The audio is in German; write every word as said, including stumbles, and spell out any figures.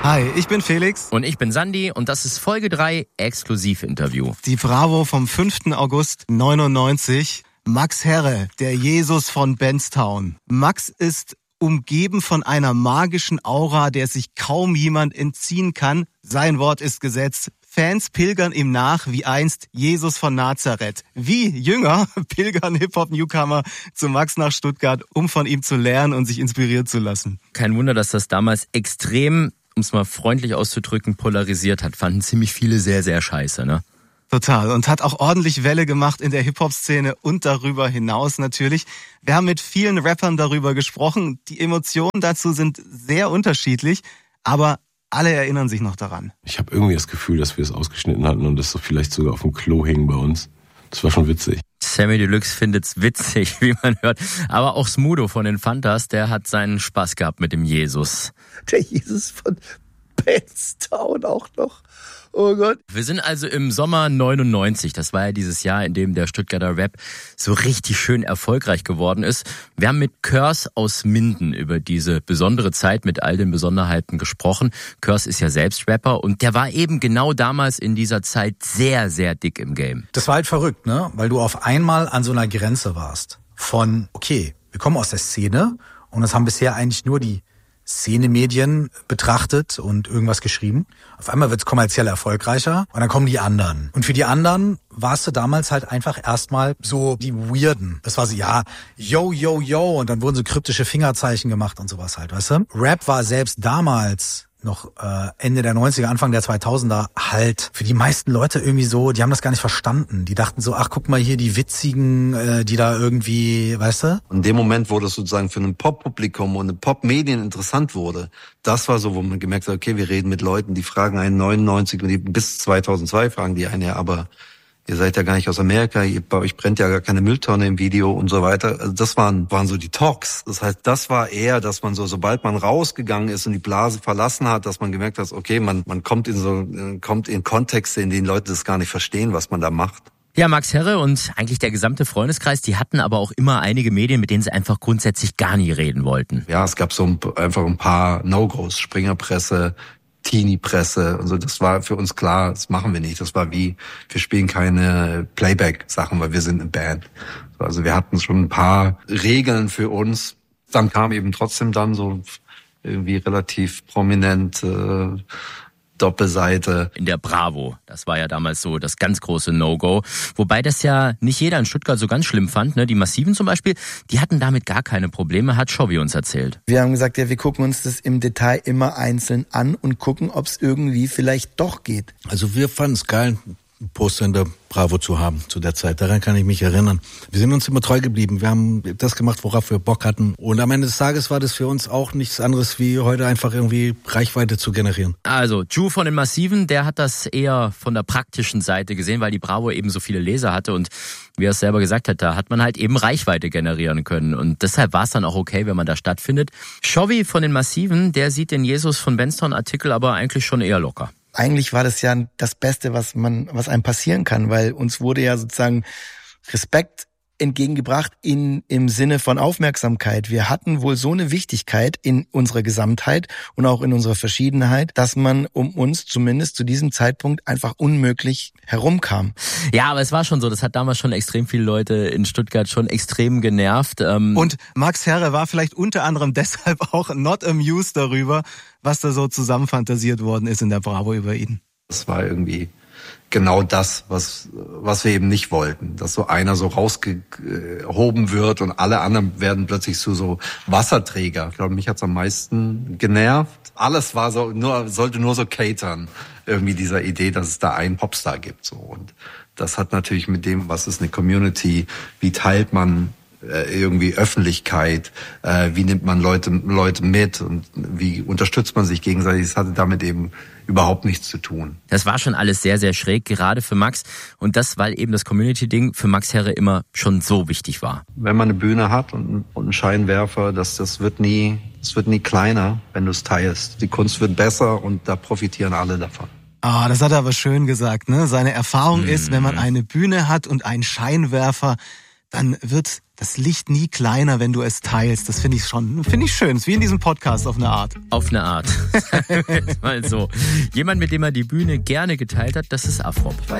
Hi, ich bin Felix. Und ich bin Sandy und das ist Folge drei, Exklusivinterview. Die Bravo vom fünften August neunundneunzig. Max Herre, der Jesus von Benztown. Max ist umgeben von einer magischen Aura, der sich kaum jemand entziehen kann. Sein Wort ist Gesetz. Fans pilgern ihm nach wie einst Jesus von Nazareth. Wie Jünger pilgern Hip-Hop-Newcomer zu Max nach Stuttgart, um von ihm zu lernen und sich inspirieren zu lassen. Kein Wunder, dass das damals extrem, um es mal freundlich auszudrücken, polarisiert hat. Fanden ziemlich viele sehr, sehr scheiße, ne? Total. Und hat auch ordentlich Welle gemacht in der Hip-Hop-Szene und darüber hinaus natürlich. Wir haben mit vielen Rappern darüber gesprochen. Die Emotionen dazu sind sehr unterschiedlich, aber alle erinnern sich noch daran. Ich habe irgendwie das Gefühl, dass wir es ausgeschnitten hatten und das so vielleicht sogar auf dem Klo hing bei uns. Das war schon witzig. Sammy Deluxe findet's witzig, wie man hört. Aber auch Smudo von den Fantas, der hat seinen Spaß gehabt mit dem Jesus. Der Jesus von Benztown auch noch. Oh Gott. Wir sind also im Sommer neunundneunzig. Das war ja dieses Jahr, in dem der Stuttgarter Rap so richtig schön erfolgreich geworden ist. Wir haben mit Curse aus Minden über diese besondere Zeit mit all den Besonderheiten gesprochen. Curse ist ja selbst Rapper und der war eben genau damals in dieser Zeit sehr, sehr dick im Game. Das war halt verrückt, ne? Weil du auf einmal an so einer Grenze warst. Von, okay, wir kommen aus der Szene und das haben bisher eigentlich nur die Szenemedien betrachtet und irgendwas geschrieben. Auf einmal wird's kommerziell erfolgreicher und dann kommen die anderen. Und für die anderen warst du damals halt einfach erstmal so die Weirden. Das war so, ja, yo, yo, yo und dann wurden so kryptische Fingerzeichen gemacht und sowas halt, weißt du? Rap war selbst damals noch äh, Ende der neunziger, Anfang der zweitausender halt für die meisten Leute irgendwie so, die haben das gar nicht verstanden. Die dachten so, ach guck mal hier die Witzigen, äh, die da irgendwie, weißt du? In dem Moment, wo das sozusagen für ein Pop-Publikum und eine Pop-Medien interessant wurde, das war so, wo man gemerkt hat, okay, wir reden mit Leuten, die fragen einen neunundneunzig und die bis zweitausendzwei fragen die einen, ja, aber ihr seid ja gar nicht aus Amerika, ihr, bei euch brennt ja gar keine Mülltonne im Video und so weiter. Also das waren waren so die Talks. Das heißt, das war eher, dass man so, sobald man rausgegangen ist und die Blase verlassen hat, dass man gemerkt hat, okay, man man kommt in so kommt in Kontexte, in denen Leute das gar nicht verstehen, was man da macht. Ja, Max Herre und eigentlich der gesamte Freundeskreis, die hatten aber auch immer einige Medien, mit denen sie einfach grundsätzlich gar nie reden wollten. Ja, es gab so ein, einfach ein paar No-Gos, Springerpresse, Teenie-Presse und so, das war für uns klar, das machen wir nicht. Das war wie, wir spielen keine Playback-Sachen, weil wir sind eine Band. Also wir hatten schon ein paar Regeln für uns. Dann kam eben trotzdem dann so irgendwie relativ prominent äh, Doppelseite. In der Bravo. Das war ja damals so das ganz große No-Go. Wobei das ja nicht jeder in Stuttgart so ganz schlimm fand. Ne? Die Massiven zum Beispiel, die hatten damit gar keine Probleme, hat Chovy uns erzählt. Wir haben gesagt, ja, wir gucken uns das im Detail immer einzeln an und gucken, ob es irgendwie vielleicht doch geht. Also wir fanden es geil, ein Poster in der Bravo zu haben zu der Zeit. Daran kann ich mich erinnern. Wir sind uns immer treu geblieben. Wir haben das gemacht, worauf wir Bock hatten. Und am Ende des Tages war das für uns auch nichts anderes, wie heute einfach irgendwie Reichweite zu generieren. Also, Ju von den Massiven, der hat das eher von der praktischen Seite gesehen, weil die Bravo eben so viele Leser hatte. Und wie er es selber gesagt hat, da hat man halt eben Reichweite generieren können. Und deshalb war es dann auch okay, wenn man da stattfindet. Chovy von den Massiven, der sieht den Jesus von Benztown Artikel aber eigentlich schon eher locker. Eigentlich war das ja das Beste, was man, was einem passieren kann, weil uns wurde ja sozusagen Respekt entgegengebracht in, im Sinne von Aufmerksamkeit. Wir hatten wohl so eine Wichtigkeit in unserer Gesamtheit und auch in unserer Verschiedenheit, dass man um uns zumindest zu diesem Zeitpunkt einfach unmöglich herumkam. Ja, aber es war schon so, das hat damals schon extrem viele Leute in Stuttgart schon extrem genervt. Ähm und Max Herre war vielleicht unter anderem deshalb auch not amused darüber, was da so zusammenfantasiert worden ist in der Bravo über ihn. Das war irgendwie genau das, was was wir eben nicht wollten, dass so einer so rausgehoben wird und alle anderen werden plötzlich zu so Wasserträger. Ich glaube, mich hat's am meisten genervt. Alles war so, nur sollte nur so catern, irgendwie dieser Idee, dass es da einen Popstar gibt. So. Und das hat natürlich mit dem, was ist eine Community, wie teilt man irgendwie Öffentlichkeit, äh, wie nimmt man Leute Leute mit und wie unterstützt man sich gegenseitig, das hatte damit eben überhaupt nichts zu tun. Das war schon alles sehr, sehr schräg, gerade für Max. Und das, weil eben das Community-Ding für Max Herre immer schon so wichtig war. Wenn man eine Bühne hat und, und einen Scheinwerfer, das, das wird nie, das wird nie kleiner, wenn du es teilst. Die Kunst wird besser und da profitieren alle davon. Ah, das hat er aber schön gesagt, ne? Seine Erfahrung mhm. ist, wenn man eine Bühne hat und einen Scheinwerfer, dann wird das Licht nie kleiner, wenn du es teilst. Das finde ich schon, finde ich schön. Das ist wie in diesem Podcast auf eine Art. Auf eine Art. Mal so. Jemand, mit dem er die Bühne gerne geteilt hat, das ist Afrop.